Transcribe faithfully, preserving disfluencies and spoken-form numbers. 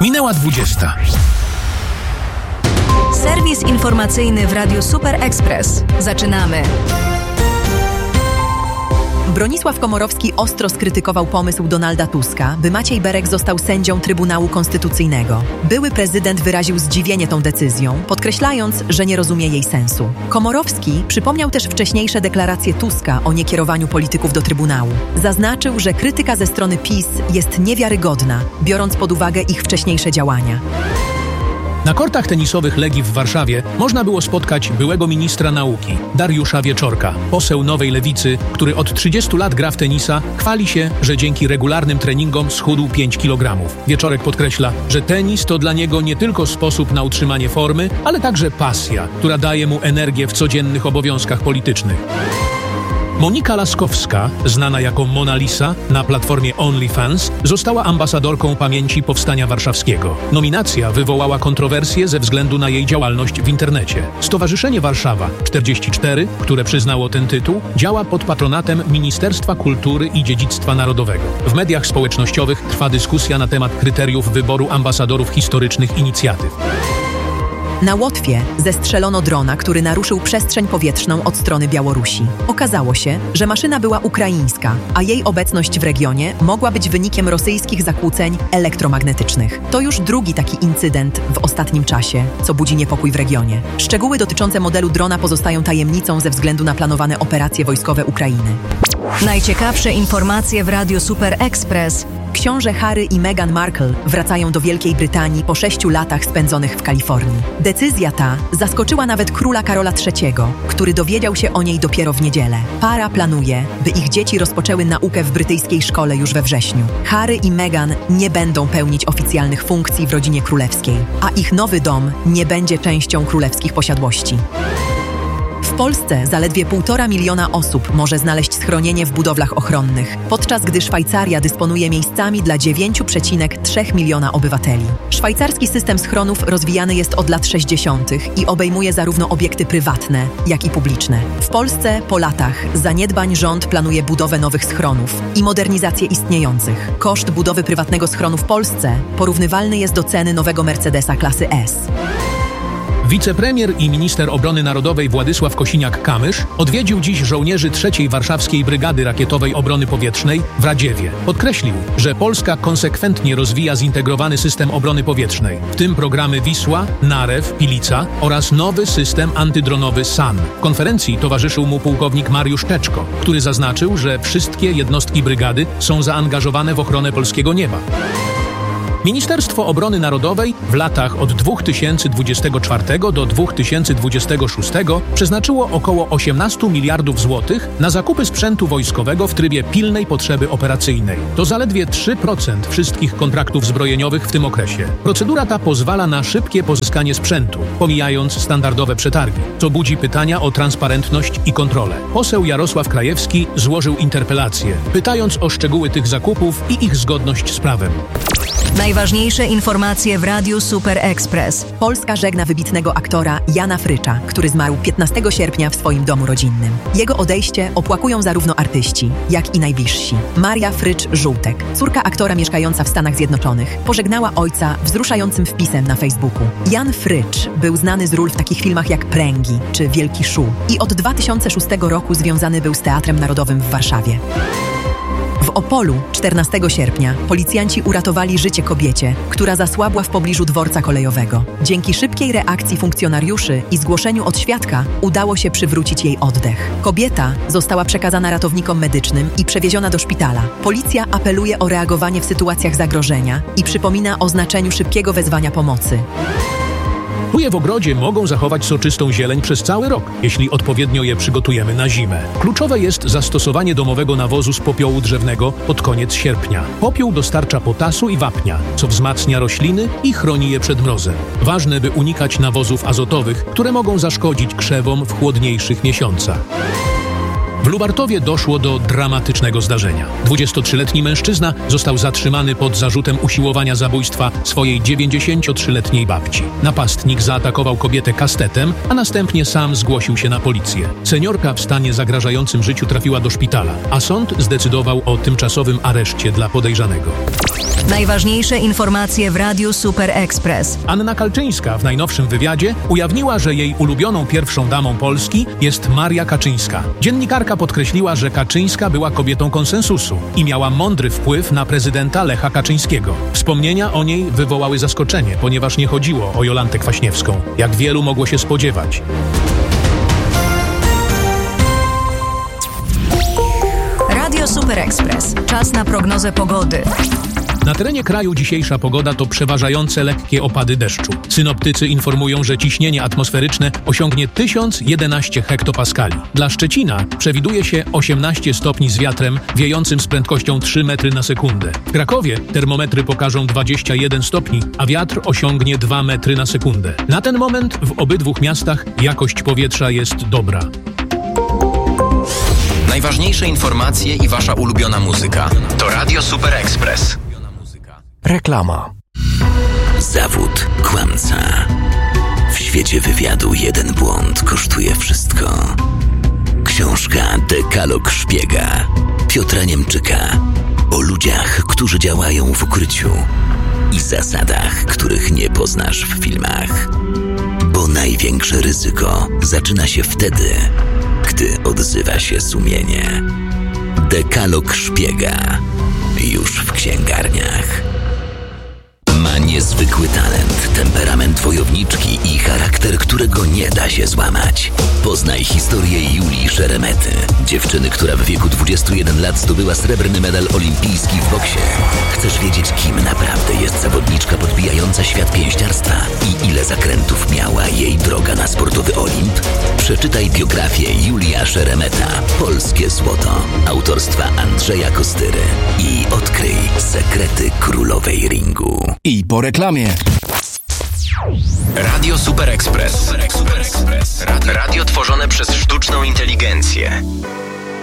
Minęła dwudziesta. Serwis informacyjny w Radiu Super Express. Zaczynamy. Bronisław Komorowski ostro skrytykował pomysł Donalda Tuska, by Maciej Berek został sędzią Trybunału Konstytucyjnego. Były prezydent wyraził zdziwienie tą decyzją, podkreślając, że nie rozumie jej sensu. Komorowski przypomniał też wcześniejsze deklaracje Tuska o niekierowaniu polityków do Trybunału. Zaznaczył, że krytyka ze strony PiS jest niewiarygodna, biorąc pod uwagę ich wcześniejsze działania. Na kortach tenisowych Legii w Warszawie można było spotkać byłego ministra nauki, Dariusza Wieczorka. Poseł Nowej Lewicy, który od trzydziestu lat gra w tenisa, chwali się, że dzięki regularnym treningom schudł pięć kilogramów. Wieczorek podkreśla, że tenis to dla niego nie tylko sposób na utrzymanie formy, ale także pasja, która daje mu energię w codziennych obowiązkach politycznych. Monika Laskowska, znana jako Mona Lisa na platformie OnlyFans, została ambasadorką pamięci Powstania Warszawskiego. Nominacja wywołała kontrowersje ze względu na jej działalność w internecie. Stowarzyszenie Warszawa czterdzieści cztery, które przyznało ten tytuł, działa pod patronatem Ministerstwa Kultury i Dziedzictwa Narodowego. W mediach społecznościowych trwa dyskusja na temat kryteriów wyboru ambasadorów historycznych inicjatyw. Na Łotwie zestrzelono drona, który naruszył przestrzeń powietrzną od strony Białorusi. Okazało się, że maszyna była ukraińska, a jej obecność w regionie mogła być wynikiem rosyjskich zakłóceń elektromagnetycznych. To już drugi taki incydent w ostatnim czasie, co budzi niepokój w regionie. Szczegóły dotyczące modelu drona pozostają tajemnicą ze względu na planowane operacje wojskowe Ukrainy. Najciekawsze informacje w Radiu Super Express. Książę Harry i Meghan Markle wracają do Wielkiej Brytanii po sześciu latach spędzonych w Kalifornii. Decyzja ta zaskoczyła nawet króla Karola trzeciego, który dowiedział się o niej dopiero w niedzielę. Para planuje, by ich dzieci rozpoczęły naukę w brytyjskiej szkole już we wrześniu. Harry i Meghan nie będą pełnić oficjalnych funkcji w rodzinie królewskiej, a ich nowy dom nie będzie częścią królewskich posiadłości. W Polsce zaledwie półtora miliona osób może znaleźć schronienie w budowlach ochronnych, podczas gdy Szwajcaria dysponuje miejscami dla dziewięć przecinek trzy miliona obywateli. Szwajcarski system schronów rozwijany jest od lat sześćdziesiątych i obejmuje zarówno obiekty prywatne, jak i publiczne. W Polsce po latach zaniedbań rząd planuje budowę nowych schronów i modernizację istniejących. Koszt budowy prywatnego schronu w Polsce porównywalny jest do ceny nowego Mercedesa klasy S. Wicepremier i minister obrony narodowej Władysław Kosiniak-Kamysz odwiedził dziś żołnierzy trzeciej Warszawskiej Brygady Rakietowej Obrony Powietrznej w Radziewie. Podkreślił, że Polska konsekwentnie rozwija zintegrowany system obrony powietrznej, w tym programy Wisła, Narew, Pilica oraz nowy system antydronowy S A N. W konferencji towarzyszył mu pułkownik Mariusz Czeczko, który zaznaczył, że wszystkie jednostki brygady są zaangażowane w ochronę polskiego nieba. Ministerstwo Obrony Narodowej w latach od dwa tysiące dwudziestego czwartego do dwa tysiące dwudziestego szóstego przeznaczyło około osiemnaście miliardów złotych na zakupy sprzętu wojskowego w trybie pilnej potrzeby operacyjnej. To zaledwie trzy procent wszystkich kontraktów zbrojeniowych w tym okresie. Procedura ta pozwala na szybkie pozyskanie sprzętu, pomijając standardowe przetargi, co budzi pytania o transparentność i kontrolę. Poseł Jarosław Krajewski złożył interpelację, pytając o szczegóły tych zakupów i ich zgodność z prawem. Najważniejsze informacje w Radiu Super Express. Polska żegna wybitnego aktora Jana Frycza, który zmarł piętnastego sierpnia w swoim domu rodzinnym. Jego odejście opłakują zarówno artyści, jak i najbliżsi. Maria Frycz-Żółtek, córka aktora mieszkająca w Stanach Zjednoczonych, pożegnała ojca wzruszającym wpisem na Facebooku. Jan Frycz był znany z ról w takich filmach jak Pręgi czy Wielki Szu i od dwa tysiące szóstego roku związany był z Teatrem Narodowym w Warszawie. W Opolu czternastego sierpnia policjanci uratowali życie kobiecie, która zasłabła w pobliżu dworca kolejowego. Dzięki szybkiej reakcji funkcjonariuszy i zgłoszeniu od świadka udało się przywrócić jej oddech. Kobieta została przekazana ratownikom medycznym i przewieziona do szpitala. Policja apeluje o reagowanie w sytuacjach zagrożenia i przypomina o znaczeniu szybkiego wezwania pomocy. Tuje w ogrodzie mogą zachować soczystą zieleń przez cały rok, jeśli odpowiednio je przygotujemy na zimę. Kluczowe jest zastosowanie domowego nawozu z popiołu drzewnego pod koniec sierpnia. Popiół dostarcza potasu i wapnia, co wzmacnia rośliny i chroni je przed mrozem. Ważne, by unikać nawozów azotowych, które mogą zaszkodzić krzewom w chłodniejszych miesiącach. W Lubartowie doszło do dramatycznego zdarzenia. dwudziestotrzyletni mężczyzna został zatrzymany pod zarzutem usiłowania zabójstwa swojej dziewięćdziesięciotrzyletniej babci. Napastnik zaatakował kobietę kastetem, a następnie sam zgłosił się na policję. Seniorka w stanie zagrażającym życiu trafiła do szpitala, a sąd zdecydował o tymczasowym areszcie dla podejrzanego. Najważniejsze informacje w Radiu Super Express. Anna Kalczyńska w najnowszym wywiadzie ujawniła, że jej ulubioną pierwszą damą Polski jest Maria Kaczyńska. Dziennikarka podkreśliła, że Kaczyńska była kobietą konsensusu i miała mądry wpływ na prezydenta Lecha Kaczyńskiego. Wspomnienia o niej wywołały zaskoczenie, ponieważ nie chodziło o Jolantę Kwaśniewską, jak wielu mogło się spodziewać. Radio Super Express. Czas na prognozę pogody. Na terenie kraju dzisiejsza pogoda to przeważające lekkie opady deszczu. Synoptycy informują, że ciśnienie atmosferyczne osiągnie tysiąc jedenaście hektopaskali. Dla Szczecina przewiduje się osiemnaście stopni z wiatrem wiejącym z prędkością trzy metry na sekundę. W Krakowie termometry pokażą dwadzieścia jeden stopni, a wiatr osiągnie dwa metry na sekundę. Na ten moment w obydwu miastach jakość powietrza jest dobra. Najważniejsze informacje i wasza ulubiona muzyka to Radio Super Express. Reklama. Zawód kłamca. W świecie wywiadu jeden błąd kosztuje wszystko. Książka Dekalog Szpiega Piotra Niemczyka o ludziach, którzy działają w ukryciu i zasadach, których nie poznasz w filmach. Bo największe ryzyko zaczyna się wtedy, gdy odzywa się sumienie. Dekalog Szpiega już w księgarniach. Ma niezwykły talent, temperament wojowniczki i charakter, którego nie da się złamać. Poznaj historię Julii Szeremety, dziewczyny, która w wieku dwudziestu jeden lat zdobyła srebrny medal olimpijski w boksie. Chcesz wiedzieć, kim naprawdę jest zawodniczka podbijająca świat pięściarstwa i ile zakrętów miała jej droga na sportowy Olimp? Przeczytaj biografię Julia Szeremeta, Polskie Złoto, autorstwa Andrzeja Kostyry i odkryj sekrety królowej ringu. I po reklamie. Radio Super Express. Radio tworzone przez sztuczną inteligencję.